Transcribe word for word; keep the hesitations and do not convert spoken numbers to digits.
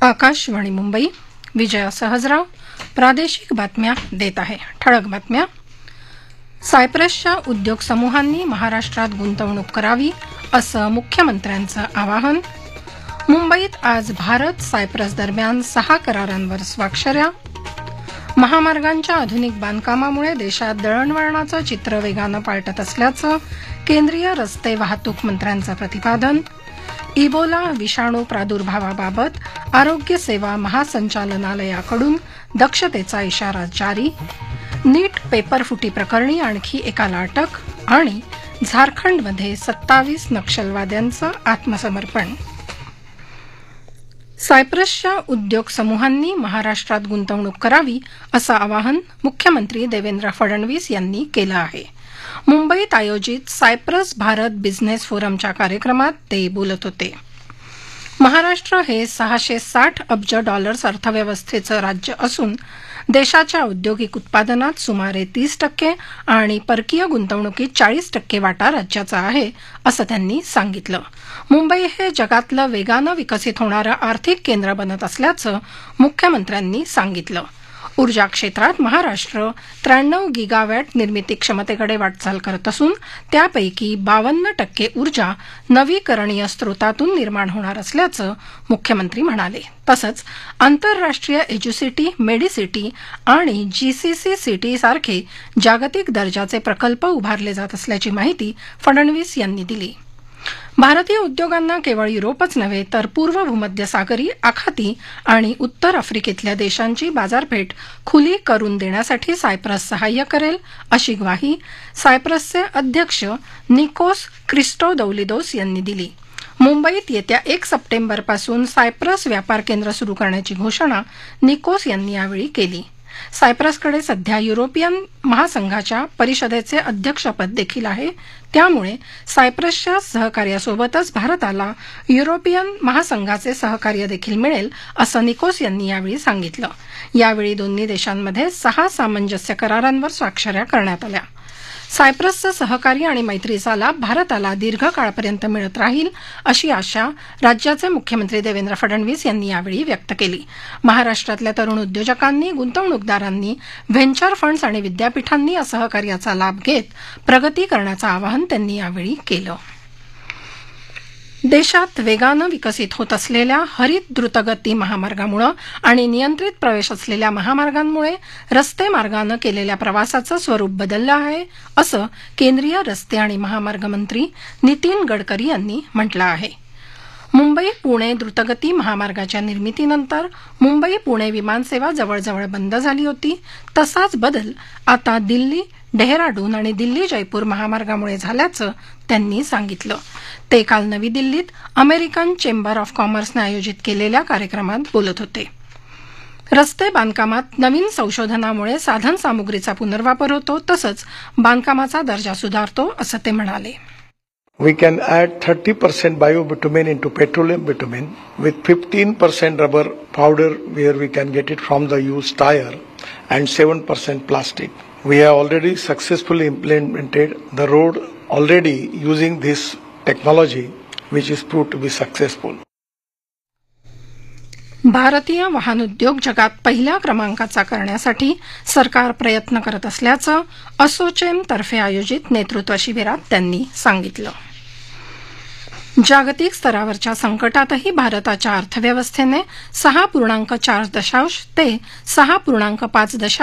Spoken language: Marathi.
आकाशवाणी मुंबई. विजया सहजराव प्रादेशिक बातम्या देत आहे. ठळक बातम्या. सायप्रसच्या उद्योग समूहांनी महाराष्ट्रात गुंतवणूक करावी असं मुख्यमंत्र्यांचं आवाहन. मुंबईत आज भारत सायप्रस दरम्यान सहा करारांवर स्वाक्षऱ्या. महामार्गांच्या आधुनिक बांधकामामुळे देशात दळणवळणाचं चित्र वेगानं पालटत असल्याचं केंद्रीय रस्ते वाहतूक मंत्र्यांचं प्रतिपादन. इबोला विषाणू प्रादुर्भावाबाबत आरोग्य सेवा महासंचालनालयाकडून दक्षतेचा इशारा जारी. नीट पेपरफुटी प्रकरणी आणखी एकाला अटक. आणि झारखंडमध्ये सत्तावीस नक्षलवाद्यांचं आत्मसमर्पण. सायप्रसच्या उद्योग समूहांनी महाराष्ट्रात गुंतवणूक करावी असं आवाहन मुख्यमंत्री देवेंद्र फडणवीस यांनी केलं आहे. मुंबईत आयोजित सायप्रस भारत बिझनेस फोरमच्या कार्यक्रमात ते बोलत होते. महाराष्ट्र हे सहाशे साठ अब्ज डॉलर्स अर्थव्यवस्थेचं राज्य असून देशाच्या औद्योगिक उत्पादनात सुमारे तीस टक्के आणि परकीय गुंतवणुकीत चाळीस टक्के वाटा राज्याचा आहे असं त्यांनी सांगितलं. मुंबई हे जगातलं वेगानं विकसित होणारं आर्थिक केंद्र बनत असल्याचं मुख्यमंत्र्यांनी सांगितलं. ऊर्जा क्षेत्रात महाराष्ट्र त्र्याण्णव गिगावॅट निर्मिती क्षमतेकडे वाटचाल करत असून त्यापैकी बावन्न टक्के ऊर्जा नवीकरणीय स्रोतातून निर्माण होणार असल्याचं मुख्यमंत्री म्हणाले. तसंच आंतरराष्ट्रीय एज्युसिटी, मेडिसिटी आणि जीसीसी सिटी सारखे जागतिक दर्जाचे प्रकल्प उभारले जात असल्याची माहिती फडणवीस यांनी दिली. भारतीय उद्योगांना केवळ युरोपच नव्हे तर पूर्व भूमध्य सागरी, आखाती आणि उत्तर आफ्रिकेतल्या देशांची बाजारपेठ खुली करून देण्यासाठी सायप्रस सहाय्य करेल अशी ग्वाही सायप्रसचे अध्यक्ष निकोस क्रिस्टोदौलिदोस यांनी दिली. मुंबईत येत्या एक सप्टेंबरपासून सायप्रस व्यापार केंद्र सुरू करण्याची घोषणा निकोस यांनी यावेळी केली. सायप्रसकडे सध्या युरोपियन महासंघाच्या परिषदेचे अध्यक्षपद देखील आहे. त्यामुळे सायप्रसच्या सहकार्यासोबतच भारताला युरोपियन महासंघाचे सहकार्य देखील मिळेल असं निकोस यांनी यावेळी सांगितलं. यावेळी दोन्ही देशांमध्ये सहा सामंजस्य करारांवर स्वाक्षऱ्या करण्यात आल्या. सायप्रसचं सहकार्य आणि मैत्रीचा लाभ भारताला दीर्घकाळापर्यंत मिळत राहील अशी आशा राज्याचे मुख्यमंत्री देवेंद्र फडणवीस यांनी यावेळी व्यक्त केली. महाराष्ट्रातल्या तरुण उद्योजकांनी, गुंतवणूकदारांनी, व्हेंचर फंड्स आणि विद्यापीठांनी या सहकार्याचा लाभ घेत प्रगती करण्याचं आवाहन त्यांनी यावेळी केलं. देशात वेगानं विकसित होत असलेल्या हरित द्रुतगती महामार्गामुळे आणि नियंत्रित प्रवेश असलेल्या महामार्गांमुळे रस्ते मार्गानं केलेल्या प्रवासाचं स्वरूप बदललं आहे असं केंद्रीय रस्ते आणि महामार्ग मंत्री नितीन गडकरी यांनी म्हटलं आहे. मुंबई पुणे द्रुतगती महामार्गाच्या निर्मितीनंतर मुंबई पुणे विमानसेवा जवळजवळ बंद झाली होती. तसाच बदल आता दिल्ली डेहराडून आणि दिल्ली जयपूर महामार्गामुळे झाल्याचं त्यांनी सांगितलं. ते काल नवी दिल्लीत अमेरिकन चेंबर ऑफ कॉमर्सने आयोजित केलेल्या कार्यक्रमात बोलत होते. रस्ते बांधकामात नवीन संशोधनामुळे साधन सामुग्रीचा पुनर्वापर होतो तसंच बांधकामाचा दर्जा सुधारतो असं ते म्हणाले. We can add thirty percent biobitumen into petroleum bitumen with fifteen percent rubber powder where we can get it from the used tire and seven percent plastic. We have already successfully implemented the road already using this technology which is proved to be successful. भारतीय वाहन उद्योग जगात पहिल्या क्रमांकाचा करण्यासाठी सरकार प्रयत्न करत असल्याचं असोचेम तर्फे आयोजित नेतृत्व शिबिरात त्यांनी सांगितलं. जागतिक स्तरावरच्या संकटातही भारताच्या अर्थव्यवस्थेने सहा पूर्णांक चार दशांश ते सहा पूर्णांक पाच दशांश